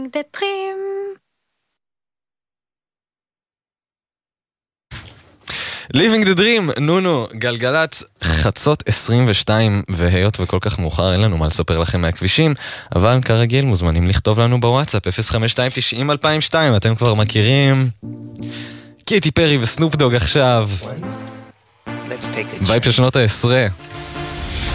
des primes. Living the Dream, נונו, גלגלת חצות 22, והיות וכל כך מאוחר אין לנו מה לספר לכם מהכבישים, אבל כרגיל מוזמנים לכתוב לנו בוואטסאפ 052-90-2002, אתם כבר מכירים קייטי פרי וסנופ דוג עכשיו, וייב של שנות ה-10.